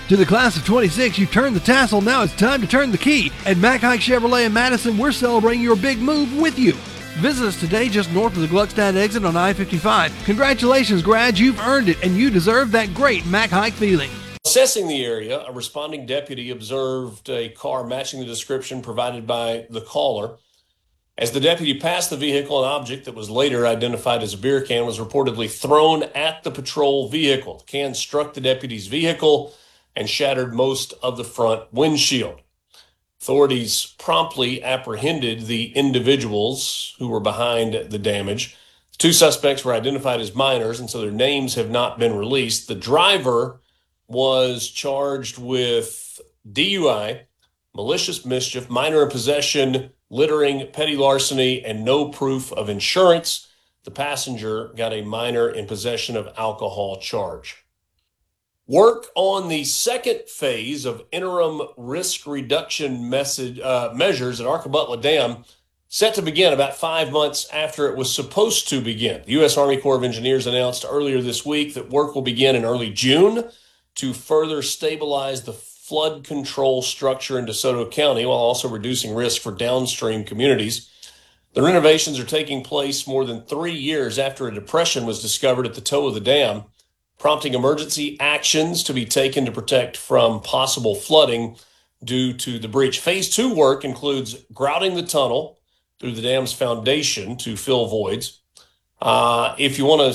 To the class of 26, you've turned the tassel, now it's time to turn the key. At Mac Hike Chevrolet in Madison, we're celebrating your big move with you. Visit us today just north of the Gluckstadt exit on I-55. Congratulations, grads, you've earned it, and you deserve that great Mac Hike feeling. Assessing the area, a responding deputy observed a car matching the description provided by the caller. As the deputy passed the vehicle, an object that was later identified as a beer can was reportedly thrown at the patrol vehicle. The can struck the deputy's vehicle and shattered most of the front windshield. Authorities promptly apprehended the individuals who were behind the damage. The two suspects were identified as minors, and so their names have not been released. The driver was charged with DUI, malicious mischief, minor in possession, littering, petty larceny, and no proof of insurance. The passenger got a minor in possession of alcohol charge. Work on the second phase of interim risk reduction measures at Arkabutla Dam set to begin about 5 months after it was supposed to begin. The U.S. Army Corps of Engineers announced earlier this week that work will begin in early June to further stabilize the flood control structure in DeSoto County while also reducing risk for downstream communities. The renovations are taking place more than 3 years after a depression was discovered at the toe of the dam, prompting emergency actions to be taken to protect from possible flooding due to the breach. Phase 2 work includes grouting the tunnel through the dam's foundation to fill voids. If you want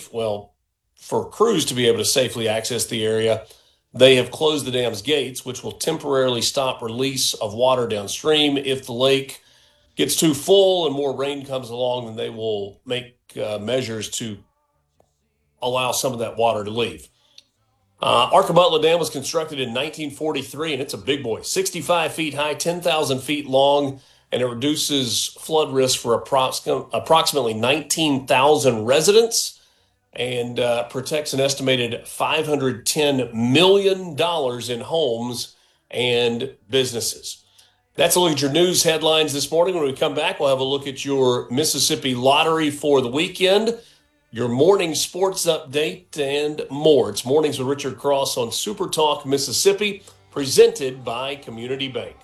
for crews to be able to safely access the area, they have closed the dam's gates, which will temporarily stop release of water downstream. If the lake gets too full and more rain comes along, then they will make measures to allow some of that water to leave. Arkabutla Dam was constructed in 1943, and it's a big boy, 65 feet high, 10,000 feet long, and it reduces flood risk for approximately 19,000 residents and protects an estimated $510 million in homes and businesses. That's a look at your news headlines this morning. When we come back, we'll have a look at your Mississippi lottery for the weekend, your morning sports update, and more. It's Mornings with Richard Cross on Super Talk Mississippi, presented by Community Bank.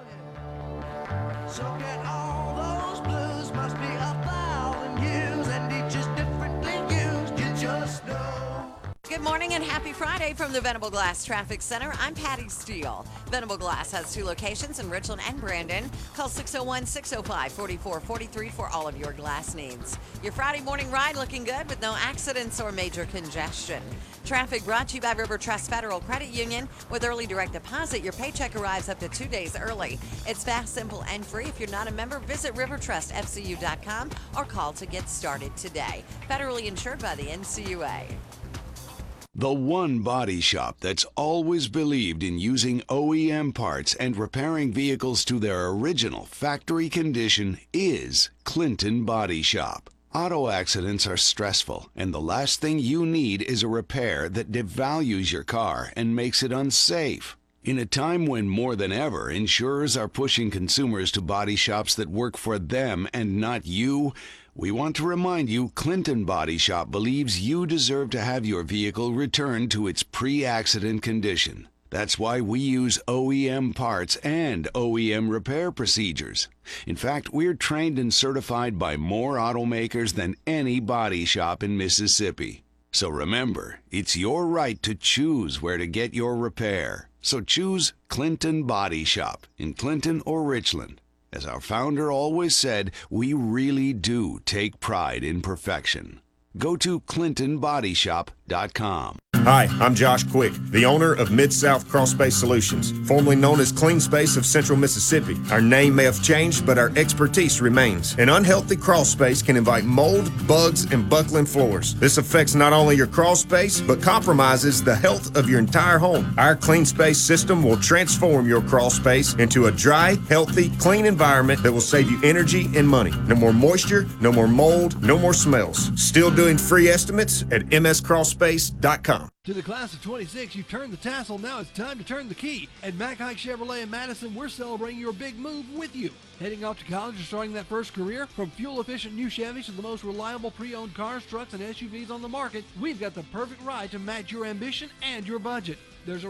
So get all those blues, must be a thousand years, and each is differently used, you just know. Good morning and happy Friday from the Venable Glass Traffic Center. I'm Patty Steele. Venable Glass has 2 locations in Richland and Brandon. Call 601-605-4443 for all of your glass needs. Your Friday morning ride looking good with no accidents or major congestion. Traffic brought to you by River Trust Federal Credit Union. With early direct deposit, your paycheck arrives up to 2 days early. It's fast, simple, and free. If you're not a member, visit rivertrustfcu.com or call to get started today. Federally insured by the NCUA. The one body shop that's always believed in using OEM parts and repairing vehicles to their original factory condition is Clinton Body Shop. Auto accidents are stressful, and the last thing you need is a repair that devalues your car and makes it unsafe. In a time when more than ever insurers are pushing consumers to body shops that work for them and not you, we want to remind you Clinton Body Shop believes you deserve to have your vehicle returned to its pre-accident condition. That's why we use OEM parts and OEM repair procedures. In fact, we're trained and certified by more automakers than any body shop in Mississippi. So remember, it's your right to choose where to get your repair. So choose Clinton Body Shop in Clinton or Richland. As our founder always said, we really do take pride in perfection. Go to ClintonBodyShop.com. Hi, I'm Josh Quick, the owner of Mid-South Crawlspace Solutions, formerly known as Clean Space of Central Mississippi. Our name may have changed, but our expertise remains. An unhealthy crawl space can invite mold, bugs, and buckling floors. This affects not only your crawl space, but compromises the health of your entire home. Our Clean Space system will transform your crawl space into a dry, healthy, clean environment that will save you energy and money. No more moisture, no more mold, no more smells. Still doing free estimates at mscrawlspace.com. To the class of 26, you've turned the tassel, now it's time to turn the key. At Mac Hike Chevrolet in Madison, we're celebrating your big move with you. Heading off to college or starting that first career? From fuel-efficient new Chevys to the most reliable pre-owned cars, trucks, and SUVs on the market, we've got the perfect ride to match your ambition and your budget.